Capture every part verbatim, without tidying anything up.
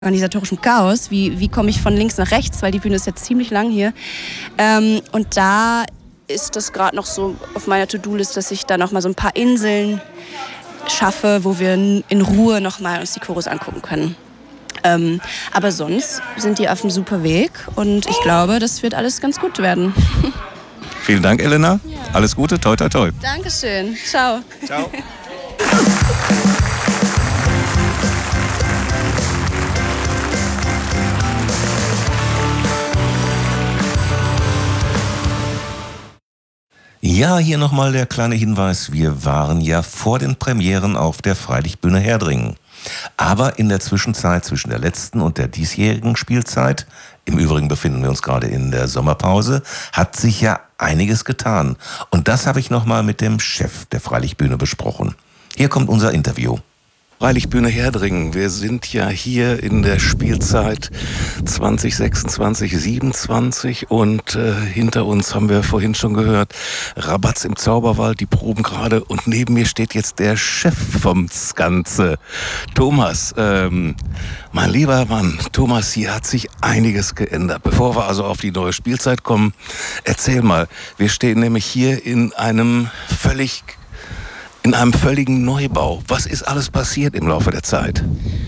organisatorischem Chaos. Wie, wie komme ich von links nach rechts, weil die Bühne ist jetzt ziemlich lang hier. Ähm, und da ist das gerade noch so auf meiner To-Do-List, dass ich da noch mal so ein paar Inseln schaffe, wo wir in Ruhe noch mal uns die Chorus angucken können. Ähm, aber sonst sind die auf einem super Weg und ich glaube, das wird alles ganz gut werden. Vielen Dank, Elena. Ja. Alles Gute, toi, toi, toi. Dankeschön. Ciao. Ciao. Ja, hier nochmal der kleine Hinweis. Wir waren ja vor den Premieren auf der Freilichtbühne Herdringen. Aber in der Zwischenzeit zwischen der letzten und der diesjährigen Spielzeit, im Übrigen befinden wir uns gerade in der Sommerpause, hat sich ja einiges getan. Und das habe ich nochmal mit dem Chef der Freilichtbühne besprochen. Hier kommt unser Interview. Freilichtbühne Herdringen. Wir sind ja hier in der Spielzeit zwanzig sechsundzwanzig siebenundzwanzig und äh, hinter uns haben wir vorhin schon gehört, Rabatz im Zauberwald, die proben gerade und neben mir steht jetzt der Chef vom Ganze, Thomas. Ähm, mein lieber Mann, Thomas, hier hat sich einiges geändert. Bevor wir also auf die neue Spielzeit kommen, erzähl mal, wir stehen nämlich hier in einem völlig In einem völligen Neubau. Was ist alles passiert im Laufe der Zeit?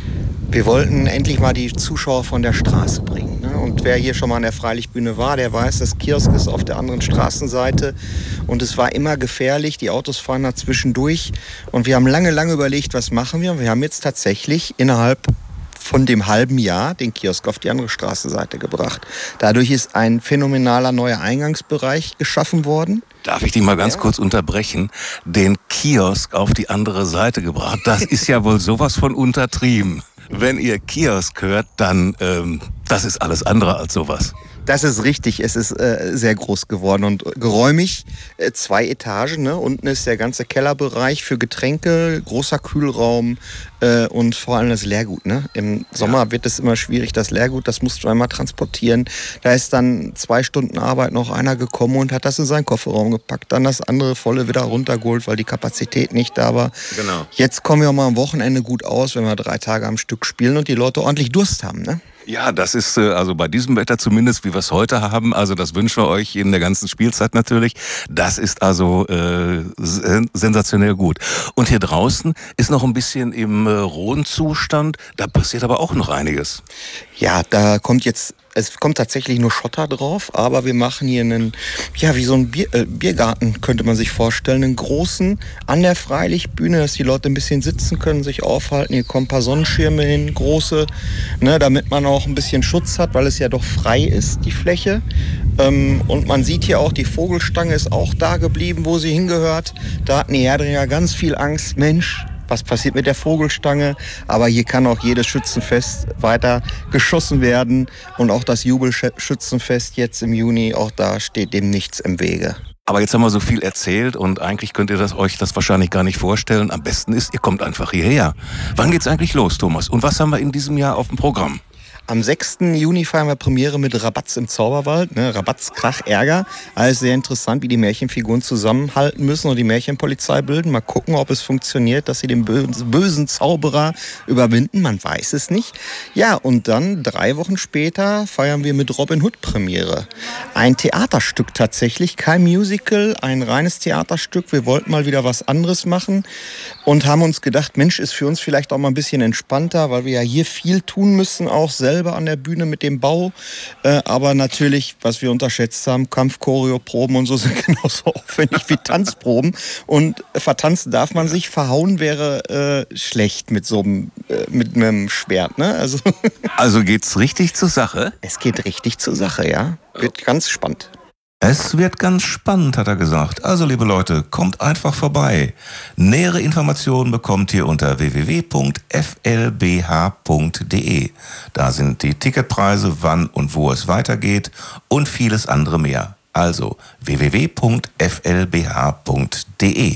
Wir wollten endlich mal die Zuschauer von der Straße bringen. Ne? Und wer hier schon mal an der Freilichtbühne war, der weiß, das Kiosk ist auf der anderen Straßenseite. Und es war immer gefährlich, die Autos fahren da zwischendurch. Und wir haben lange, lange überlegt, was machen wir. Und wir haben jetzt tatsächlich innerhalb von dem halben Jahr den Kiosk auf die andere Straßenseite gebracht. Dadurch ist ein phänomenaler neuer Eingangsbereich geschaffen worden. Darf ich dich mal ganz ja. kurz unterbrechen? Den Kiosk auf die andere Seite gebracht, das ist ja wohl sowas von untertrieben. Wenn ihr Kiosk hört, dann, ähm, das ist alles andere als sowas. Das ist richtig, es ist äh, sehr groß geworden und geräumig, äh, zwei Etagen, ne? Unten ist der ganze Kellerbereich für Getränke, großer Kühlraum äh, und vor allem das Leergut. Ne? Im Sommer ja. wird es immer schwierig, das Leergut, das musst du einmal transportieren. Da ist dann zwei Stunden Arbeit noch einer gekommen und hat das in seinen Kofferraum gepackt, dann das andere volle wieder runtergeholt, weil die Kapazität nicht da war. Genau. Jetzt kommen wir mal am Wochenende gut aus, wenn wir drei Tage am Stück spielen und die Leute ordentlich Durst haben, ne? Ja, das ist also bei diesem Wetter zumindest, wie wir es heute haben, also das wünschen wir euch in der ganzen Spielzeit natürlich. Das ist also äh, sensationell gut. Und hier draußen ist noch ein bisschen im äh, rohen Zustand, da passiert aber auch noch einiges. Ja, da kommt jetzt, es kommt tatsächlich nur Schotter drauf, aber wir machen hier einen, ja, wie so ein Bier, äh, Biergarten, könnte man sich vorstellen, einen großen an der Freilichtbühne, dass die Leute ein bisschen sitzen können, sich aufhalten. Hier kommen ein paar Sonnenschirme hin, große, ne, damit man auch ein bisschen Schutz hat, weil es ja doch frei ist, die Fläche. Ähm, und man sieht hier auch, die Vogelstange ist auch da geblieben, wo sie hingehört. Da hatten die Herdringer ganz viel Angst, Mensch, was passiert mit der Vogelstange? Aber hier kann auch jedes Schützenfest weiter geschossen werden. Und auch das Jubelschützenfest jetzt im Juni, auch da steht dem nichts im Wege. Aber jetzt haben wir so viel erzählt und eigentlich könnt ihr das, euch das wahrscheinlich gar nicht vorstellen. Am besten ist, ihr kommt einfach hierher. Wann geht's eigentlich los, Thomas? Und was haben wir in diesem Jahr auf dem Programm? Am sechsten Juni feiern wir Premiere mit Rabatz im Zauberwald. Ne? Rabatz, Krach, Ärger. Alles sehr interessant, wie die Märchenfiguren zusammenhalten müssen und die Märchenpolizei bilden. Mal gucken, ob es funktioniert, dass sie den bösen Zauberer überwinden. Man weiß es nicht. Ja, und dann drei Wochen später feiern wir mit Robin Hood Premiere. Ein Theaterstück tatsächlich, kein Musical, ein reines Theaterstück. Wir wollten mal wieder was anderes machen und haben uns gedacht, Mensch, ist für uns vielleicht auch mal ein bisschen entspannter, weil wir ja hier viel tun müssen, auch selber an der Bühne mit dem Bau, äh, aber natürlich, was wir unterschätzt haben, Kampf-Choreo-Proben und so sind genauso aufwendig wie Tanzproben und vertanzen darf man sich, verhauen wäre äh, schlecht mit so einem äh, mit einem Schwert, ne? Also, also geht's richtig zur Sache? Es geht richtig zur Sache, ja. Wird ganz spannend. Es wird ganz spannend, hat er gesagt. Also, liebe Leute, kommt einfach vorbei. Nähere Informationen bekommt ihr unter w w w punkt f l b h punkt d e. Da sind die Ticketpreise, wann und wo es weitergeht und vieles andere mehr. Also w w w punkt f l b h punkt d e.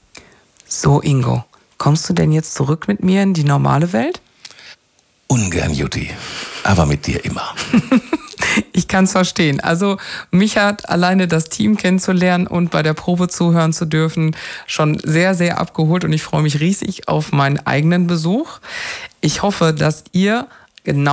So, Ingo, kommst du denn jetzt zurück mit mir in die normale Welt? Ungern, Jutti, aber mit dir immer. Ich kann es verstehen. Also mich hat alleine das Team kennenzulernen und bei der Probe zuhören zu dürfen schon sehr, sehr abgeholt und ich freue mich riesig auf meinen eigenen Besuch. Ich hoffe, dass ihr genau